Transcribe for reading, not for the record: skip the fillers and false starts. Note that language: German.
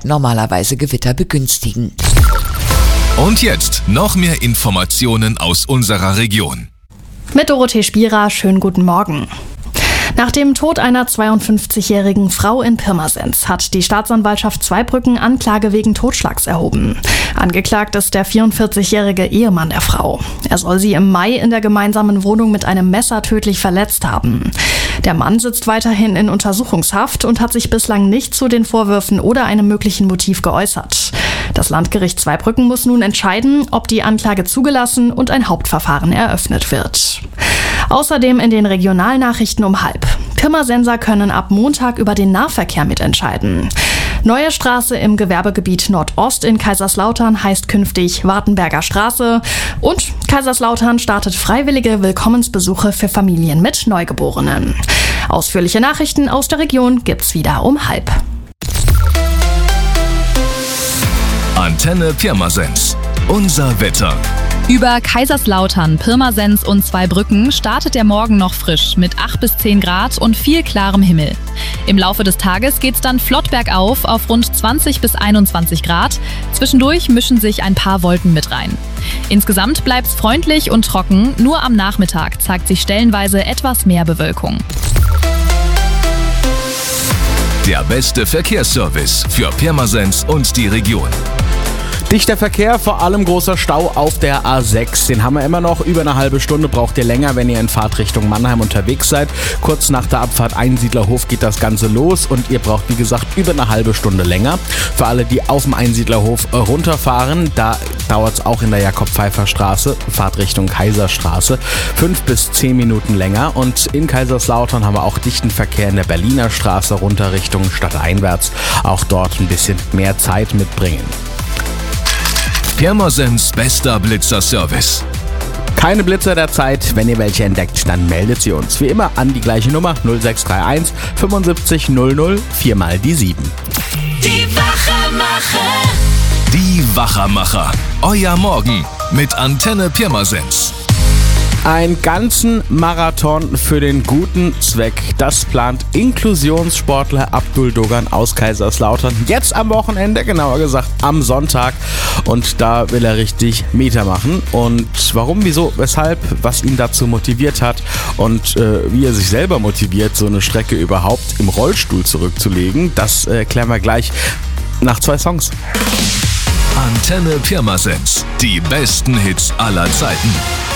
Zeit normalerweise Gewitter begünstigen. Und jetzt noch mehr Informationen aus unserer Region. Mit Dorothee Spierer, schönen guten Morgen. Nach dem Tod einer 52-jährigen Frau in Pirmasens hat die Staatsanwaltschaft Zweibrücken Anklage wegen Totschlags erhoben. Angeklagt ist der 44-jährige Ehemann der Frau. Er soll sie im Mai in der gemeinsamen Wohnung mit einem Messer tödlich verletzt haben. Der Mann sitzt weiterhin in Untersuchungshaft und hat sich bislang nicht zu den Vorwürfen oder einem möglichen Motiv geäußert. Das Landgericht Zweibrücken muss nun entscheiden, ob die Anklage zugelassen und ein Hauptverfahren eröffnet wird. Außerdem in den Regionalnachrichten um 12:30. Pirmasenser können ab Montag über den Nahverkehr mitentscheiden. Neue Straße im Gewerbegebiet Nordost in Kaiserslautern heißt künftig Wartenberger Straße. Und Kaiserslautern startet freiwillige Willkommensbesuche für Familien mit Neugeborenen. Ausführliche Nachrichten aus der Region gibt's wieder um 12:30. Antenne Pirmasens. Unser Wetter. Über Kaiserslautern, Pirmasens und Zweibrücken startet der Morgen noch frisch mit 8 bis 10 Grad und viel klarem Himmel. Im Laufe des Tages geht's dann flott bergauf auf rund 20 bis 21 Grad. Zwischendurch mischen sich ein paar Wolken mit rein. Insgesamt bleibt's freundlich und trocken, nur am Nachmittag zeigt sich stellenweise etwas mehr Bewölkung. Der beste Verkehrsservice für Pirmasens und die Region. Dichter Verkehr, vor allem großer Stau auf der A6. Den haben wir immer noch. Über eine halbe Stunde braucht ihr länger, wenn ihr in Fahrtrichtung Mannheim unterwegs seid. Kurz nach der Abfahrt Einsiedlerhof geht das Ganze los und ihr braucht, wie gesagt, über eine halbe Stunde länger. Für alle, die auf dem Einsiedlerhof runterfahren, da dauert es auch in der Jakob-Pfeiffer-Straße, Fahrtrichtung Kaiserstraße, 5 bis 10 Minuten länger. Und in Kaiserslautern haben wir auch dichten Verkehr in der Berliner Straße runter Richtung stadteinwärts. Auch dort ein bisschen mehr Zeit mitbringen. Pirmasens bester Blitzer-Service. Keine Blitzer der Zeit. Wenn ihr welche entdeckt, dann meldet sie uns. Wie immer an die gleiche Nummer 0631 75 00 4 mal die 7. Die Wachermacher. Die Wachermacher. Euer Morgen mit Antenne Pirmasens. Einen ganzen Marathon für den guten Zweck. Das plant Inklusionssportler Abdul Dogan aus Kaiserslautern. Jetzt am Wochenende, genauer gesagt am Sonntag. Und da will er richtig Meter machen. Und warum, wieso, weshalb, was ihn dazu motiviert hat und wie er sich selber motiviert, so eine Strecke überhaupt im Rollstuhl zurückzulegen, das klären wir gleich nach 2 Songs. Antenne Pirmasens. Die besten Hits aller Zeiten.